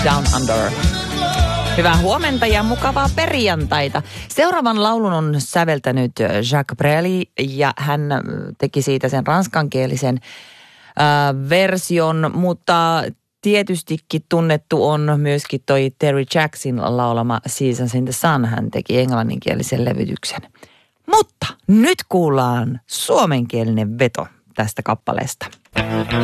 Down Under. Hyvää huomenta ja mukavaa perjantaita. Seuraavan laulun on säveltänyt Jacques Brel ja hän teki siitä sen ranskankielisen version, mutta tietystikin tunnettu on myöskin toi Terry Jackson laulama Seasons in the Sun. Hän teki englanninkielisen levytyksen. Mutta nyt kuullaan suomenkielinen veto tästä kappaleesta.